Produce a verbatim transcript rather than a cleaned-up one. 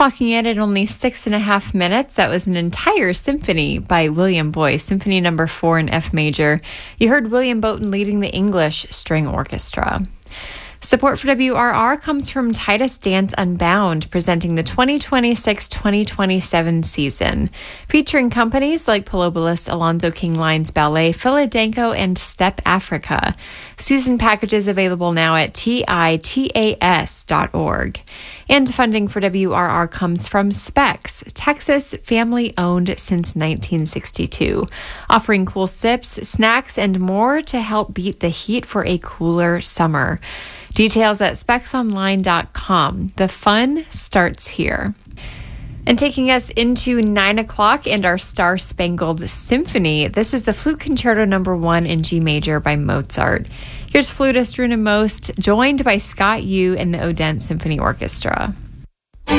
Clocking in at only six and a half minutes, that was an entire symphony by William Boyce, Symphony Number Four in F major. You heard William Bowton leading the English String Orchestra. Support for W R R comes from Titus Dance Unbound, presenting the twenty twenty-six twenty twenty-seven season, featuring companies like Pilobolus, Alonzo King Lines Ballet, Philadanco, and Step Africa. Season packages available now at titas dot org. And funding for W R R comes from Specs, Texas, family-owned since nineteen sixty-two, offering cool sips, snacks, and more to help beat the heat for a cooler summer. Details at specs online dot com. The fun starts here. And taking us into nine o'clock and our Star Spangled Symphony, this is the Flute Concerto Number One in G major by Mozart. Here's flutist Runa Most, joined by Scott Yu and the Odense Symphony Orchestra.